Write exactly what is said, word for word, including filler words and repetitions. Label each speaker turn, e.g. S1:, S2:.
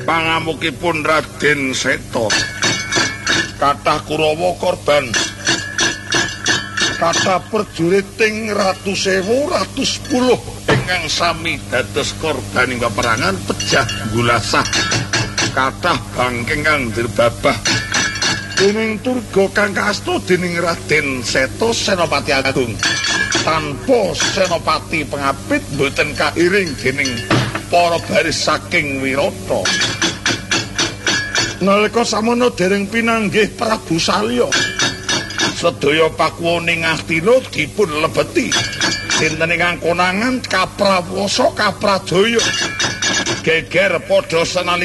S1: pangamukipun Raden Seta kathah Kurawa korban kathah perjuriting ratus ewu ratus puluh ingkang sami dados korban ing peperangan pejah gulasah kathah bangking kang dirbabah dening turga kang kasta dening Raden Seta Senopati Agung tanpa senopati pengapit boten kairing dening para baris saking Wirata. Nalika samono dereng pinanggih Prabu Salya sedaya pakuwoning Astina dipun lebeti sinten ingkang konangan Kaprawasa Kapradaya geger padha senalika